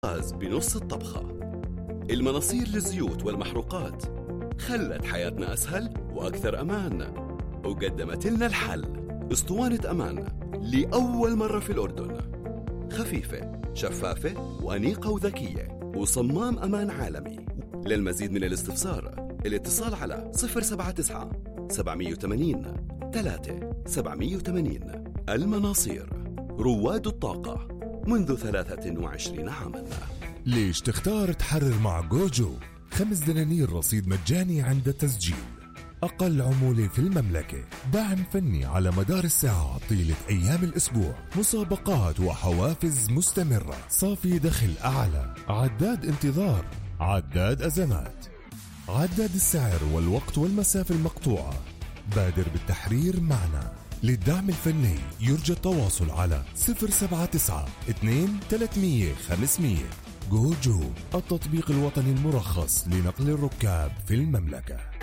غاز بنص الطبخة. المناصير للزيوت والمحروقات خلت حياتنا أسهل وأكثر أمان، وقدمت لنا الحل اسطوانة أمان لأول مرة في الأردن، خفيفة شفافة وأنيقة وذكية وصمام أمان عالمي. للمزيد من الاستفسار الاتصال على 079 780 3780. المناصير، رواد الطاقة منذ 23 عاما. ليش تختار تحرر مع جوجو؟ 5 دنانير رصيد مجاني عند التسجيل، أقل عمولة في المملكة، دعم فني على مدار الساعة طيلة أيام الأسبوع، مسابقات وحوافز مستمرة، صافي دخل أعلى، عداد انتظار، عداد أزمات، عداد السعر والوقت والمسافة المقطوعة. بادر بالتحرير معنا. للدعم الفني يرجى التواصل على 079 2 300 500. جوجو، التطبيق الوطني المرخص لنقل الركاب في المملكة.